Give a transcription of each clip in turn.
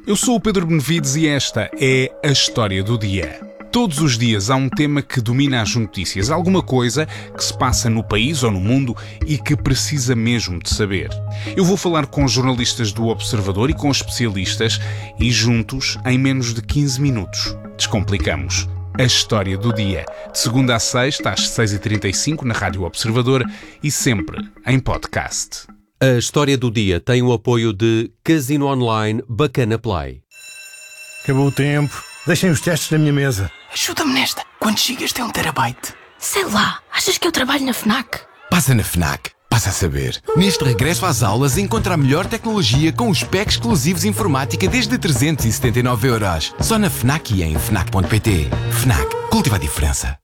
Eu sou o Pedro Benevides e esta é a História do Dia. Todos os dias há um tema que domina as notícias, alguma coisa que se passa no país ou no mundo e que precisa mesmo de saber. Eu vou falar com jornalistas do Observador e com especialistas e juntos, em menos de 15 minutos, descomplicamos a História do Dia. De segunda a sexta, às 6h35 na Rádio Observador e sempre em podcast. A História do Dia tem o apoio de Casino Online Bacana Play. Acabou o tempo. Deixem os testes na minha mesa. Ajuda-me nesta. Quantos gigas tem 1 terabyte? Sei lá. Achas que eu trabalho na FNAC? Passa na FNAC. Passa a saber. Neste regresso às aulas, encontra a melhor tecnologia com os packs exclusivos de informática desde 379€. Só na FNAC e em FNAC.pt. FNAC. Cultiva a diferença.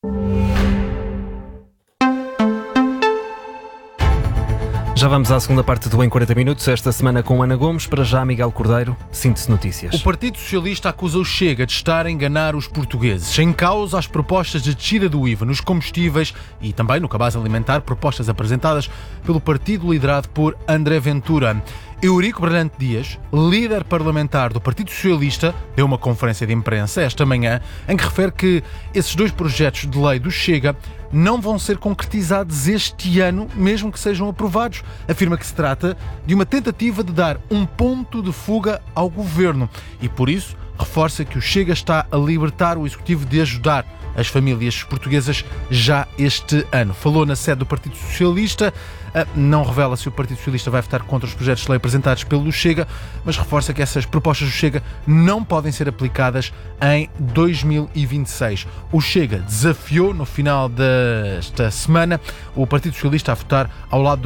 Já vamos à segunda parte do Em 40 Minutos, esta semana com Ana Gomes. Para já, Miguel Cordeiro, síntese notícias. O Partido Socialista acusa o Chega de estar a enganar os portugueses. Em causa as propostas de descida do IVA nos combustíveis e também no cabaz alimentar, propostas apresentadas pelo partido liderado por André Ventura. Eurico Brilhante Dias, líder parlamentar do Partido Socialista, deu uma conferência de imprensa esta manhã em que refere que esses dois projetos de lei do Chega não vão ser concretizados este ano, mesmo que sejam aprovados. Afirma que se trata de uma tentativa de dar um ponto de fuga ao governo e, por isso, reforça que o Chega está a libertar o Executivo de ajudar as famílias portuguesas já este ano. Falou na sede do Partido Socialista, não revela se o Partido Socialista vai votar contra os projetos de lei apresentados pelo Chega, mas reforça que essas propostas do Chega não podem ser aplicadas em 2026. O Chega desafiou, no final desta semana, o Partido Socialista a votar ao lado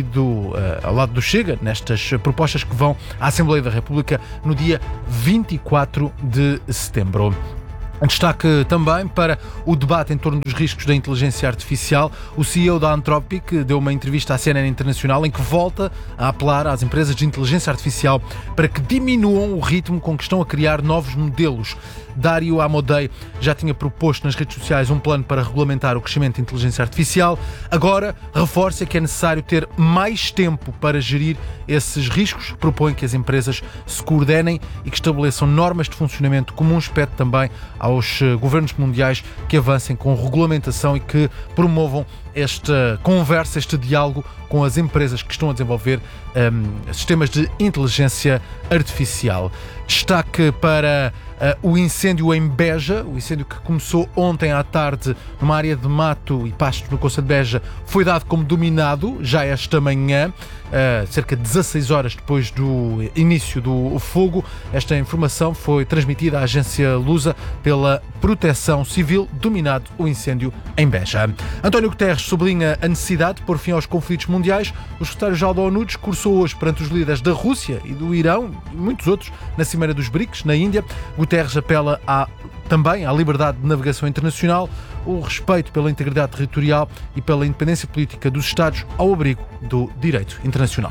do Chega, nestas propostas que vão à Assembleia da República no dia 24 de setembro. Destaque também para o debate em torno dos riscos da inteligência artificial. O CEO da Anthropic deu uma entrevista à CNN Internacional em que volta a apelar às empresas de inteligência artificial para que diminuam o ritmo com que estão a criar novos modelos. Dario Amodei já tinha proposto nas redes sociais um plano para regulamentar o crescimento da inteligência artificial. Agora reforça que é necessário ter mais tempo para gerir esses riscos. Propõe que as empresas se coordenem e que estabeleçam normas de funcionamento comuns. Pede também aos governos mundiais que avancem com regulamentação e que promovam esta conversa, este diálogo com as empresas que estão a desenvolver sistemas de inteligência artificial. Destaque para o incêndio em Beja, o incêndio que começou ontem à tarde numa área de mato e pastos no concelho de Beja, foi dado como dominado já esta manhã, cerca de 16 horas depois do início do fogo. Esta informação foi transmitida à agência Lusa pela Proteção Civil, dominado o incêndio em Beja. António Guterres sublinha a necessidade de pôr fim aos conflitos mundiais. O secretário-geral da ONU discursou hoje perante os líderes da Rússia e do Irão e muitos outros na Cimeira dos BRICS, na Índia. Guterres apela também à liberdade de navegação internacional, o respeito pela integridade territorial e pela independência política dos Estados ao abrigo do direito internacional.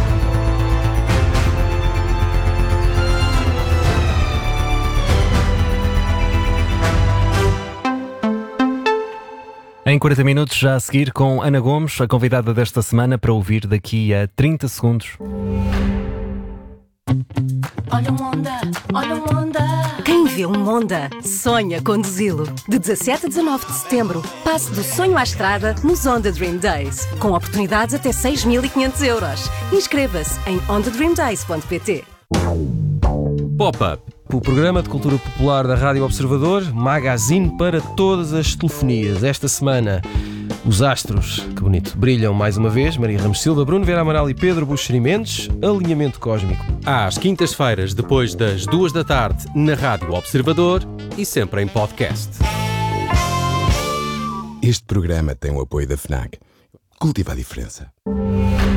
Em 40 minutos, já a seguir com Ana Gomes, a convidada desta semana, para ouvir daqui a 30 segundos. Olha um Honda, olha um Honda. Quem vê um Honda sonha conduzi-lo. De 17 a 19 de setembro, passe do sonho à estrada nos Honda Dream Days, com oportunidades até 6.500€. Inscreva-se em hondadreamdays.pt. Pop-Up, o programa de cultura popular da Rádio Observador, magazine para todas as telefonias. Esta semana, os astros, que bonito, brilham mais uma vez. Maria Ramos Silva, Bruno Vera Amaral e Pedro Buxeri Mendes. Alinhamento cósmico. Às quintas-feiras, depois das 2 da tarde, na Rádio Observador e sempre em podcast. Este programa tem o apoio da FNAC. Cultiva a diferença.